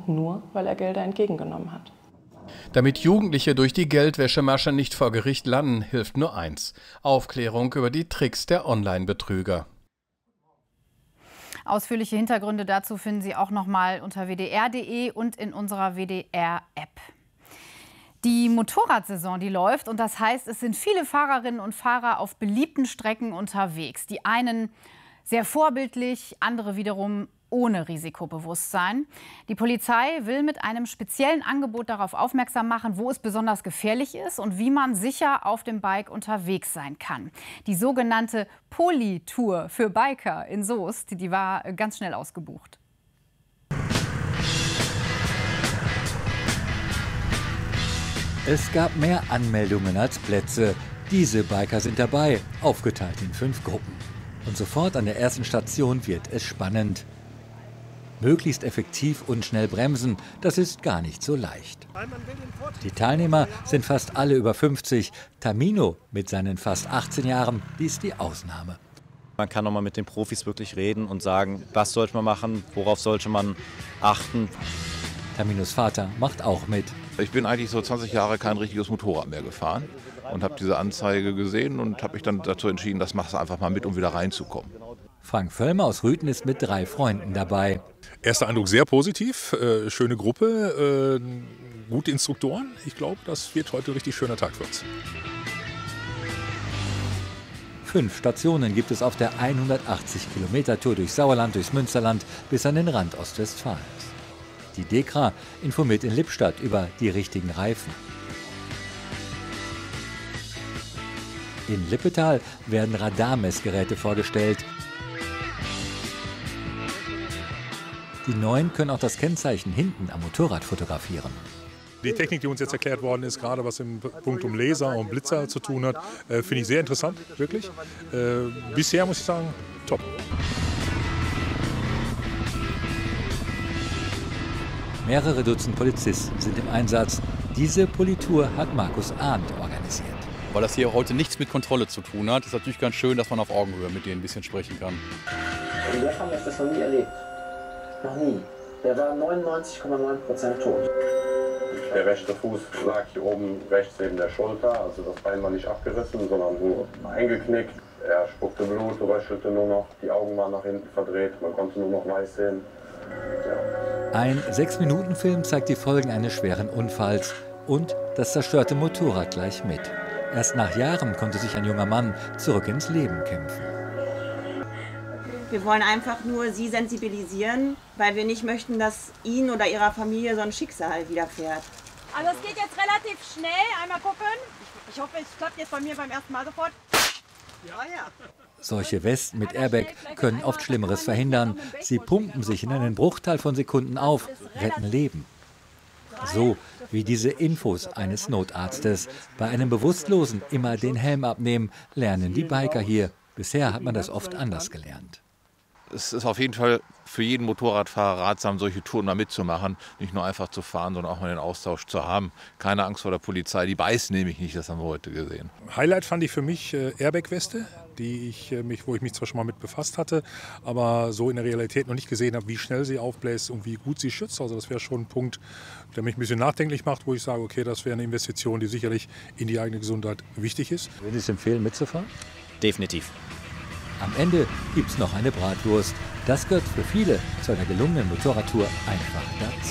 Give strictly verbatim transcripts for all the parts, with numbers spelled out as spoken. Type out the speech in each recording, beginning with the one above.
nur weil er Gelder entgegengenommen hat. Damit Jugendliche durch die Geldwäschemasche nicht vor Gericht landen, hilft nur eins: Aufklärung über die Tricks der Online-Betrüger. Ausführliche Hintergründe dazu finden Sie auch noch mal unter w d r punkt d e und in unserer W D R-App. Die Motorradsaison, die läuft, und das heißt, es sind viele Fahrerinnen und Fahrer auf beliebten Strecken unterwegs. Die einen sehr vorbildlich, andere wiederum ohne Risikobewusstsein. Die Polizei will mit einem speziellen Angebot darauf aufmerksam machen, wo es besonders gefährlich ist und wie man sicher auf dem Bike unterwegs sein kann. Die sogenannte Poli-Tour für Biker in Soest, die war ganz schnell ausgebucht. Es gab mehr Anmeldungen als Plätze. Diese Biker sind dabei, aufgeteilt in fünf Gruppen. Und sofort an der ersten Station wird es spannend. Möglichst effektiv und schnell bremsen, das ist gar nicht so leicht. Die Teilnehmer sind fast alle über fünfzig. Tamino mit seinen fast achtzehn Jahren, die ist die Ausnahme. Man kann nochmal mit den Profis wirklich reden und sagen, was sollte man machen, worauf sollte man achten. Taminos Vater macht auch mit. Ich bin eigentlich so zwanzig Jahre kein richtiges Motorrad mehr gefahren und habe diese Anzeige gesehen und habe mich dann dazu entschieden, das machst du einfach mal mit, um wieder reinzukommen. Frank Völlmer aus Rüthen ist mit drei Freunden dabei. Erster Eindruck sehr positiv, äh, schöne Gruppe, äh, gute Instruktoren. Ich glaube, das wird heute ein richtig schöner Tag für uns. Fünf Stationen gibt es auf der hundertachtzig Kilometer Tour durch Sauerland, durchs Münsterland bis an den Rand Ostwestfalens. Die DEKRA informiert in Lippstadt über die richtigen Reifen. In Lippetal werden Radarmessgeräte vorgestellt. Die neuen können auch das Kennzeichen hinten am Motorrad fotografieren. Die Technik, die uns jetzt erklärt worden ist, gerade was im Punkt um Laser und Blitzer zu tun hat, äh, finde ich sehr interessant, wirklich. Äh, bisher muss ich sagen, top. Mehrere Dutzend Polizisten sind im Einsatz. Diese Politour hat Markus Arndt organisiert. Weil das hier heute nichts mit Kontrolle zu tun hat, ist natürlich ganz schön, dass man auf Augenhöhe mit denen ein bisschen sprechen kann. In der Form ist das noch nie erlebt. Noch nie. Der war neunundneunzig Komma neun Prozent tot. Der rechte Fuß lag hier oben rechts neben der Schulter, also das Bein war nicht abgerissen, sondern nur eingeknickt. Er spuckte Blut, röchelte nur noch, die Augen waren nach hinten verdreht, man konnte nur noch weiß sehen. Ja. Ein Sechs-Minuten-Film zeigt die Folgen eines schweren Unfalls und das zerstörte Motorrad gleich mit. Erst nach Jahren konnte sich ein junger Mann zurück ins Leben kämpfen. Wir wollen einfach nur Sie sensibilisieren, weil wir nicht möchten, dass Ihnen oder Ihrer Familie so ein Schicksal widerfährt. Also es geht jetzt relativ schnell. Einmal gucken. Ich hoffe, es klappt jetzt bei mir beim ersten Mal sofort. Ja, ja. Solche Westen mit Airbag können oft Schlimmeres verhindern. Sie pumpen sich in einen Bruchteil von Sekunden auf, retten Leben. So wie diese Infos eines Notarztes. Bei einem Bewusstlosen immer den Helm abnehmen, lernen die Biker hier. Bisher hat man das oft anders gelernt. Es ist auf jeden Fall für jeden Motorradfahrer ratsam, solche Touren mal mitzumachen. Nicht nur einfach zu fahren, sondern auch mal den Austausch zu haben. Keine Angst vor der Polizei, die beißt nämlich nicht, das haben wir heute gesehen. Highlight fand ich für mich äh, Airbag-Weste, die ich, äh, mich, wo ich mich zwar schon mal mit befasst hatte, aber so in der Realität noch nicht gesehen habe, wie schnell sie aufbläst und wie gut sie schützt. Also das wäre schon ein Punkt, der mich ein bisschen nachdenklich macht, wo ich sage, okay, das wäre eine Investition, die sicherlich in die eigene Gesundheit wichtig ist. Würden Sie es empfehlen, mitzufahren? Definitiv. Am Ende gibt es noch eine Bratwurst. Das gehört für viele zu einer gelungenen Motorradtour einfach dazu.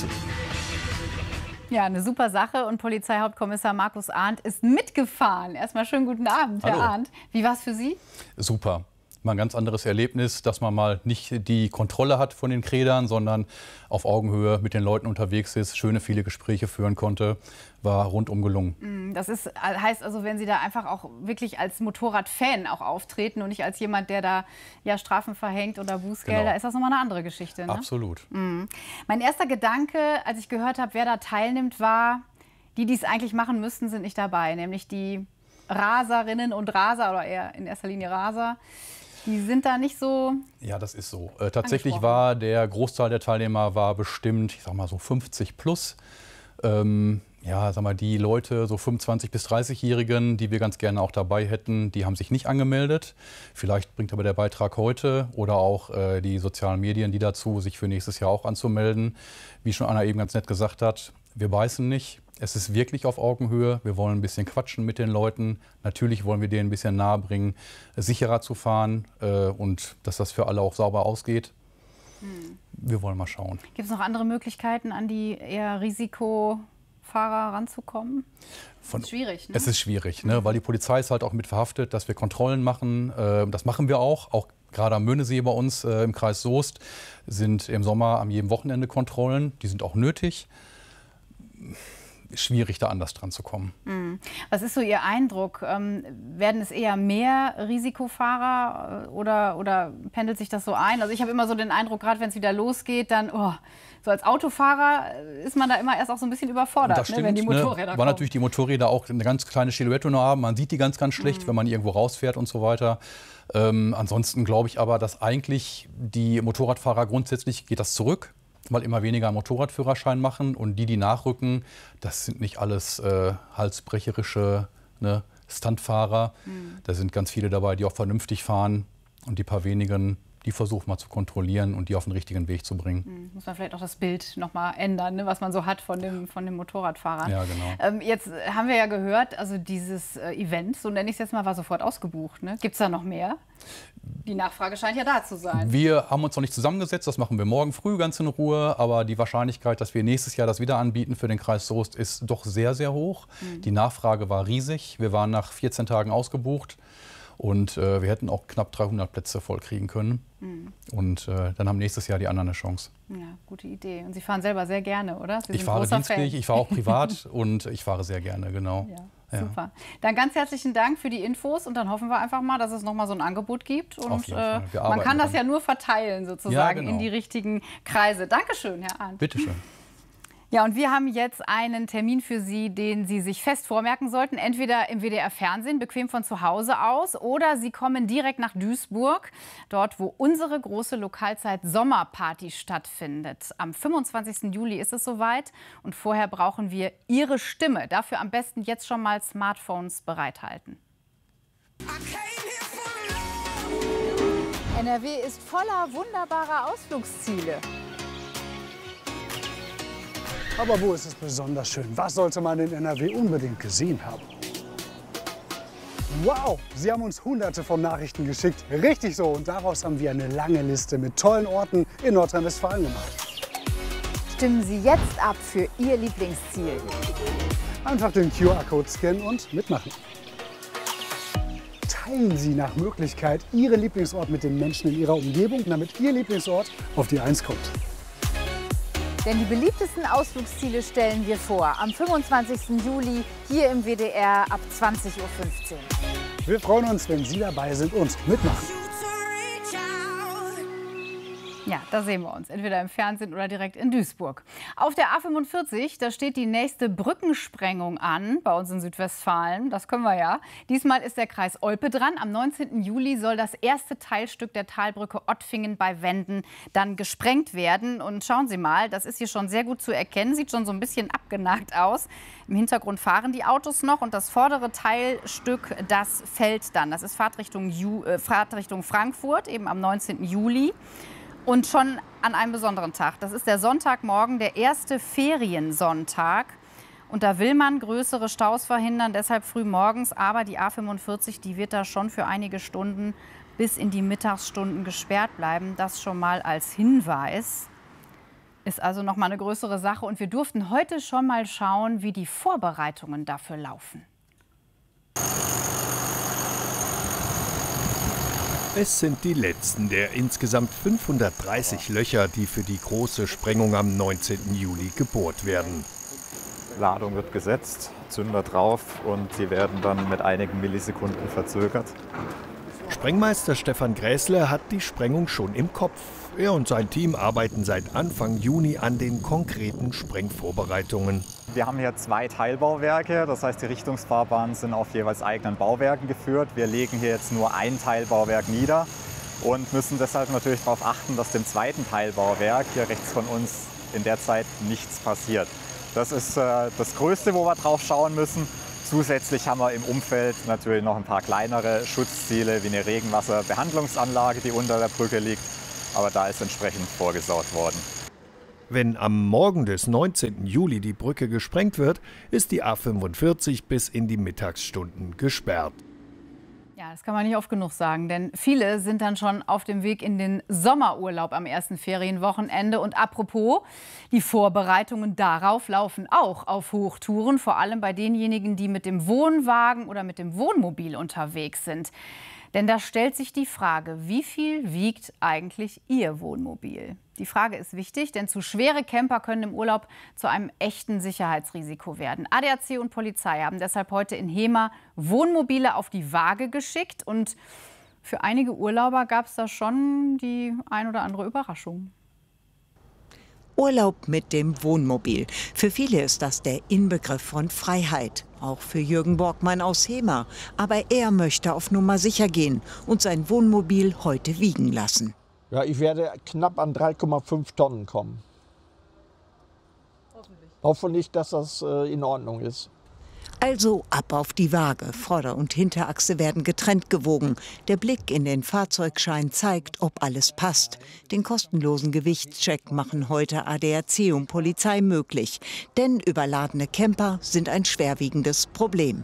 Ja, eine super Sache. Und Polizeihauptkommissar Markus Arndt ist mitgefahren. Erstmal schönen guten Abend, Herr Hallo. Arndt. Wie war es für Sie? Super. Mal ein ganz anderes Erlebnis, dass man mal nicht die Kontrolle hat von den Rädern, sondern auf Augenhöhe mit den Leuten unterwegs ist, schöne viele Gespräche führen konnte, war rundum gelungen. Das ist, heißt also, wenn Sie da einfach auch wirklich als Motorradfan auch auftreten und nicht als jemand, der da ja Strafen verhängt oder Bußgelder, Genau. ist das nochmal eine andere Geschichte. Ne? Absolut. Mhm. Mein erster Gedanke, als ich gehört habe, wer da teilnimmt, war, die, die es eigentlich machen müssten, sind nicht dabei, nämlich die Raserinnen und Raser oder eher in erster Linie Raser. Die sind da nicht so. Ja, das ist so. Äh, tatsächlich war der Großteil der Teilnehmer war bestimmt, ich sag mal so fünfzig plus. Ähm, Ja, sag mal, die Leute, so fünfundzwanzig- bis dreißigjährigen, die wir ganz gerne auch dabei hätten, die haben sich nicht angemeldet. Vielleicht bringt aber der Beitrag heute oder auch äh, die sozialen Medien die dazu, sich für nächstes Jahr auch anzumelden. Wie schon Anna eben ganz nett gesagt hat, wir beißen nicht. Es ist wirklich auf Augenhöhe. Wir wollen ein bisschen quatschen mit den Leuten. Natürlich wollen wir denen ein bisschen nahe bringen, sicherer zu fahren äh, und dass das für alle auch sauber ausgeht. Hm. Wir wollen mal schauen. Gibt es noch andere Möglichkeiten, an die eher Risiko Fahrer ranzukommen? Von, das ist schwierig, ne? Es ist schwierig, ne? Weil die Polizei ist halt auch mit verhaftet, dass wir Kontrollen machen. Äh, das machen wir auch. Auch gerade am Möhnesee bei uns äh, im Kreis Soest sind im Sommer an jedem Wochenende Kontrollen. Die sind auch nötig. Schwierig, da anders dran zu kommen. Mhm. Was ist so Ihr Eindruck? Ähm, werden es eher mehr Risikofahrer äh, oder, oder pendelt sich das so ein? Also ich habe immer so den Eindruck, gerade wenn es wieder losgeht, dann oh, so als Autofahrer ist man da immer erst auch so ein bisschen überfordert, Das stimmt, ne, wenn die Motorräder ne? kommen. Weil natürlich die Motorräder auch eine ganz kleine Silhouette nur haben. Man sieht die ganz, ganz schlecht, Mhm. wenn man irgendwo rausfährt und so weiter. Ähm, ansonsten glaube ich aber, dass eigentlich die Motorradfahrer grundsätzlich geht das zurück, weil immer weniger einen Motorradführerschein machen. Und die, die nachrücken, das sind nicht alles äh, halsbrecherische, ne, Stuntfahrer. Mhm. Da sind ganz viele dabei, die auch vernünftig fahren. Und die paar wenigen, die versuchen mal zu kontrollieren und die auf den richtigen Weg zu bringen. Mhm. Muss man vielleicht auch das Bild noch mal ändern, ne, was man so hat von dem, von dem Motorradfahrer. Ja, genau. Ähm, jetzt haben wir ja gehört, also dieses äh, Event, so nenne ich es jetzt mal, war sofort ausgebucht. Ne? Gibt es da noch mehr? Die Nachfrage scheint ja da zu sein. Wir haben uns noch nicht zusammengesetzt, das machen wir morgen früh ganz in Ruhe. Aber die Wahrscheinlichkeit, dass wir nächstes Jahr das wieder anbieten für den Kreis Soest, ist doch sehr, sehr hoch. Mhm. Die Nachfrage war riesig. Wir waren nach vierzehn Tagen ausgebucht und äh, wir hätten auch knapp dreihundert Plätze voll kriegen können. Mhm. Und äh, dann haben nächstes Jahr die anderen eine Chance. Ja, gute Idee. Und Sie fahren selber sehr gerne, oder? Sie Ich sind fahre großer dienstlich, Fan. ich fahre auch privat und ich fahre sehr gerne, genau. Ja. Ja. Super. Dann ganz herzlichen Dank für die Infos und dann hoffen wir einfach mal, dass es noch mal so ein Angebot gibt. Und Auf jeden äh, Fall. Wir man arbeiten kann das dran. ja nur verteilen sozusagen Ja, genau. in die richtigen Kreise. Dankeschön, Herr Arndt. Bitte schön. Ja, und wir haben jetzt einen Termin für Sie, den Sie sich fest vormerken sollten. Entweder im W D R-Fernsehen, bequem von zu Hause aus, oder Sie kommen direkt nach Duisburg, dort, wo unsere große Lokalzeit Sommerparty stattfindet. Am fünfundzwanzigsten Juli ist es soweit und vorher brauchen wir Ihre Stimme. Dafür am besten jetzt schon mal Smartphones bereithalten. N R W ist voller wunderbarer Ausflugsziele. Aber wo ist es besonders schön? Was sollte man in N R W unbedingt gesehen haben? Wow, Sie haben uns hunderte von Nachrichten geschickt. Richtig so. Und daraus haben wir eine lange Liste mit tollen Orten in Nordrhein-Westfalen gemacht. Stimmen Sie jetzt ab für Ihr Lieblingsziel. Einfach den Q R-Code scannen und mitmachen. Teilen Sie nach Möglichkeit Ihren Lieblingsort mit den Menschen in Ihrer Umgebung, damit Ihr Lieblingsort auf die Eins kommt. Denn die beliebtesten Ausflugsziele stellen wir vor. Am fünfundzwanzigsten Juli hier im W D R ab zwanzig Uhr fünfzehn. Wir freuen uns, wenn Sie dabei sind und mitmachen. Ja, da sehen wir uns, entweder im Fernsehen oder direkt in Duisburg. Auf der A fünfundvierzig, da steht die nächste Brückensprengung an, bei uns in Südwestfalen. Das können wir ja. Diesmal ist der Kreis Olpe dran. Am neunzehnten Juli soll das erste Teilstück der Talbrücke Ottfingen bei Wenden dann gesprengt werden. Und schauen Sie mal, das ist hier schon sehr gut zu erkennen, sieht schon so ein bisschen abgenagt aus. Im Hintergrund fahren die Autos noch und das vordere Teilstück, das fällt dann. Das ist Fahrtrichtung, Ju äh, Fahrtrichtung Frankfurt, eben am neunzehnten Juli. Und schon an einem besonderen Tag. Das ist der Sonntagmorgen, der erste Feriensonntag. Und da will man größere Staus verhindern, deshalb früh morgens. Aber die A fünfundvierzig, die wird da schon für einige Stunden bis in die Mittagsstunden gesperrt bleiben. Das schon mal als Hinweis. Ist also noch mal eine größere Sache. Und wir durften heute schon mal schauen, wie die Vorbereitungen dafür laufen. Es sind die letzten der insgesamt fünfhundertdreißig Löcher, die für die große Sprengung am neunzehnten Juli gebohrt werden. Ladung wird gesetzt, Zünder drauf und sie werden dann mit einigen Millisekunden verzögert. Sprengmeister Stefan Gräßle hat die Sprengung schon im Kopf. Er und sein Team arbeiten seit Anfang Juni an den konkreten Sprengvorbereitungen. Wir haben hier zwei Teilbauwerke, das heißt die Richtungsfahrbahnen sind auf jeweils eigenen Bauwerken geführt. Wir legen hier jetzt nur ein Teilbauwerk nieder und müssen deshalb natürlich darauf achten, dass dem zweiten Teilbauwerk hier rechts von uns in der Zeit nichts passiert. Das ist äh, das Größte, wo wir drauf schauen müssen. Zusätzlich haben wir im Umfeld natürlich noch ein paar kleinere Schutzziele, wie eine Regenwasserbehandlungsanlage, die unter der Brücke liegt. Aber da ist entsprechend vorgesorgt worden. Wenn am Morgen des neunzehnten Juli die Brücke gesprengt wird, ist die A fünfundvierzig bis in die Mittagsstunden gesperrt. Ja, das kann man nicht oft genug sagen, denn viele sind dann schon auf dem Weg in den Sommerurlaub am ersten Ferienwochenende. Und apropos, die Vorbereitungen darauf laufen auch auf Hochtouren, vor allem bei denjenigen, die mit dem Wohnwagen oder mit dem Wohnmobil unterwegs sind. Denn da stellt sich die Frage, wie viel wiegt eigentlich Ihr Wohnmobil? Die Frage ist wichtig, denn zu schwere Camper können im Urlaub zu einem echten Sicherheitsrisiko werden. A D A C und Polizei haben deshalb heute in Hemer Wohnmobile auf die Waage geschickt. Und für einige Urlauber gab es da schon die ein oder andere Überraschung. Urlaub mit dem Wohnmobil. Für viele ist das der Inbegriff von Freiheit. Auch für Jürgen Borgmann aus Hemer. Aber er möchte auf Nummer sicher gehen und sein Wohnmobil heute wiegen lassen. Ja, ich werde knapp an drei Komma fünf Tonnen kommen. Hoffentlich. Hoffentlich, dass das äh, in Ordnung ist. Also ab auf die Waage. Vorder- und Hinterachse werden getrennt gewogen. Der Blick in den Fahrzeugschein zeigt, ob alles passt. Den kostenlosen Gewichtscheck machen heute A D A C und Polizei möglich. Denn überladene Camper sind ein schwerwiegendes Problem.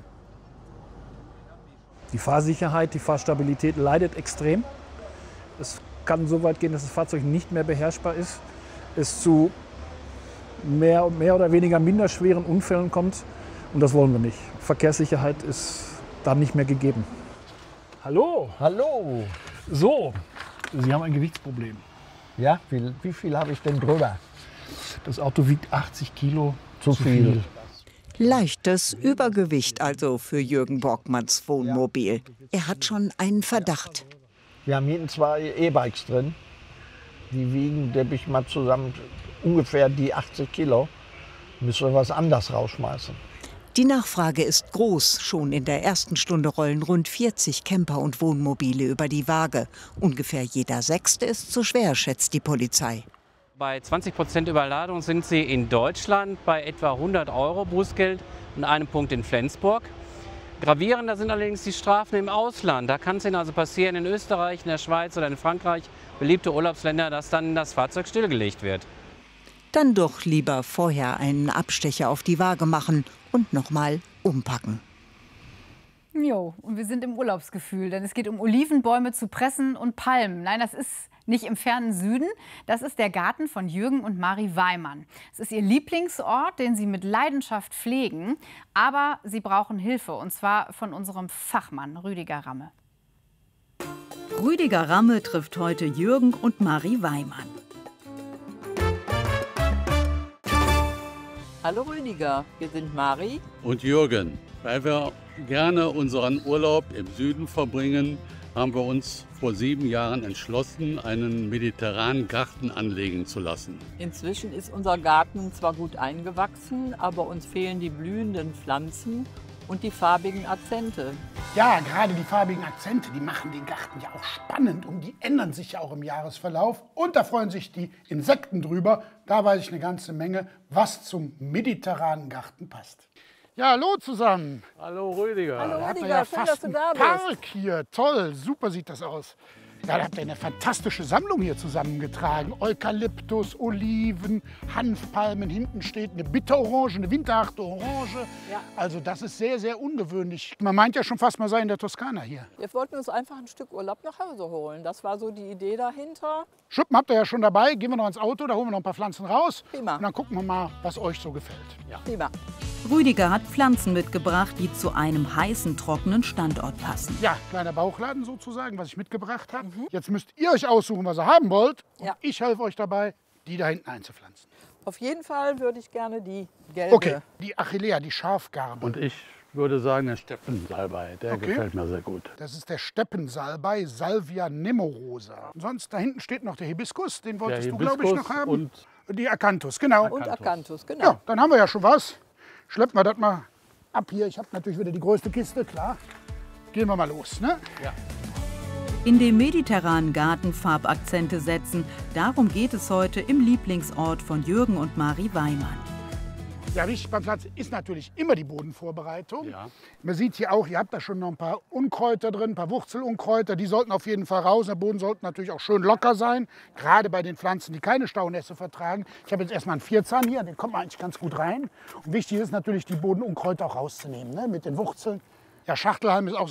Die Fahrsicherheit, die Fahrstabilität leidet extrem. Es kann so weit gehen, dass das Fahrzeug nicht mehr beherrschbar ist. Es zu mehr, mehr oder weniger minderschweren Unfällen kommt. Und das wollen wir nicht. Verkehrssicherheit ist da nicht mehr gegeben. Hallo. Hallo. So, Sie haben ein Gewichtsproblem. Ja, wie, wie viel habe ich denn drüber? Das Auto wiegt achtzig Kilo. Zu, zu viel. viel. Leichtes Übergewicht also für Jürgen Borgmanns Wohnmobil. Er hat schon einen Verdacht. Wir haben hinten zwei E-Bikes drin. Die wiegen, denke ich mal, zusammen ungefähr die achtzig Kilo. Müssen wir was anderes rausschmeißen. Die Nachfrage ist groß. Schon in der ersten Stunde rollen rund vierzig Camper und Wohnmobile über die Waage. Ungefähr jeder Sechste ist zu schwer, schätzt die Polizei. Bei zwanzig Prozent Überladung sind sie in Deutschland bei etwa hundert Euro Bußgeld und einem Punkt in Flensburg. Gravierender sind allerdings die Strafen im Ausland. Da kann es Ihnen also passieren, in Österreich, in der Schweiz oder in Frankreich, beliebte Urlaubsländer, dass dann das Fahrzeug stillgelegt wird. Dann doch lieber vorher einen Abstecher auf die Waage machen und nochmal umpacken. Jo, und wir sind im Urlaubsgefühl, denn es geht um Olivenbäume zu pressen und Palmen. Nein, das ist nicht im fernen Süden, das ist der Garten von Jürgen und Mari Weimann. Es ist ihr Lieblingsort, den sie mit Leidenschaft pflegen, aber sie brauchen Hilfe, und zwar von unserem Fachmann Rüdiger Ramme. Rüdiger Ramme trifft heute Jürgen und Mari Weimann. Hallo Rüdiger, wir sind Mari und Jürgen. Weil wir gerne unseren Urlaub im Süden verbringen, haben wir uns vor sieben Jahren entschlossen, einen mediterranen Garten anlegen zu lassen. Inzwischen ist unser Garten zwar gut eingewachsen, aber uns fehlen die blühenden Pflanzen und die farbigen Akzente. Ja, gerade die farbigen Akzente, die machen den Garten ja auch spannend und die ändern sich ja auch im Jahresverlauf. Und da freuen sich die Insekten drüber. Da weiß ich eine ganze Menge, was zum mediterranen Garten passt. Ja, hallo zusammen. Hallo Rüdiger. Hallo Da habt ihr Rüdiger, ja schön, fast dass du da einen bist. Park hier, toll, super sieht das aus. Ja, da habt ihr eine fantastische Sammlung hier zusammengetragen. Eukalyptus, Oliven, Hanfpalmen, hinten steht eine Bitterorange, eine winterharte Orange. Ja. Also das ist sehr, sehr ungewöhnlich. Man meint ja schon fast mal sei in der Toskana hier. Wir wollten uns einfach ein Stück Urlaub nach Hause holen. Das war so die Idee dahinter. Schuppen habt ihr ja schon dabei. Gehen wir noch ins Auto, da holen wir noch ein paar Pflanzen raus. Prima. Und dann gucken wir mal, was euch so gefällt. Ja. Prima. Rüdiger hat Pflanzen mitgebracht, die zu einem heißen, trockenen Standort passen. Ja, kleiner Bauchladen sozusagen, was ich mitgebracht habe. Mhm. Jetzt müsst ihr euch aussuchen, was ihr haben wollt. Und ja. ich helfe euch dabei, die da hinten einzupflanzen. Auf jeden Fall würde ich gerne die gelbe. Okay, die Achillea, die Schafgarbe. Und ich würde sagen, der Steppensalbei, der Okay. gefällt mir sehr gut. Das ist der Steppensalbei, Salvia nemorosa. Und sonst da hinten steht noch der Hibiskus, den wolltest Der du, glaube ich, noch Hibiskus haben. und die Akanthus, genau. Und Akanthus, genau. Ja, dann haben wir ja schon was. Schleppen wir das mal ab hier. Ich habe natürlich wieder die größte Kiste, klar. Gehen wir mal los, ne? Ja. In dem mediterranen Garten Farbakzente setzen, darum geht es heute im Lieblingsort von Jürgen und Mari Weimann. Ja, wichtig beim Pflanzen ist natürlich immer die Bodenvorbereitung. Ja. Man sieht hier auch, ihr habt da schon noch ein paar Unkräuter drin, ein paar Wurzelunkräuter. Die sollten auf jeden Fall raus. Der Boden sollte natürlich auch schön locker sein, gerade bei den Pflanzen, die keine Staunässe vertragen. Ich habe jetzt erstmal einen Vierzahn hier, den kommt man eigentlich ganz gut rein. Und wichtig ist natürlich, die Bodenunkräuter auch rauszunehmen, ne? Mit den Wurzeln. Ja, Schachtelhalm ist auch